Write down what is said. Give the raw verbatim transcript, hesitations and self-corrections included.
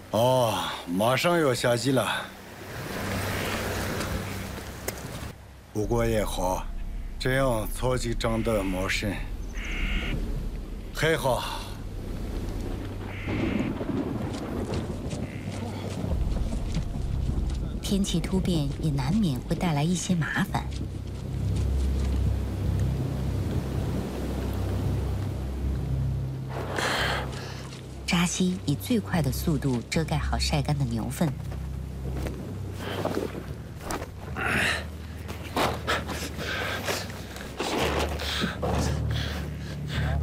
哦，马上要夏季了。不过也好，这样草地长得茂盛，还好。 天气突变也难免会带来一些麻烦。扎西以最快的速度遮盖好晒干的牛粪。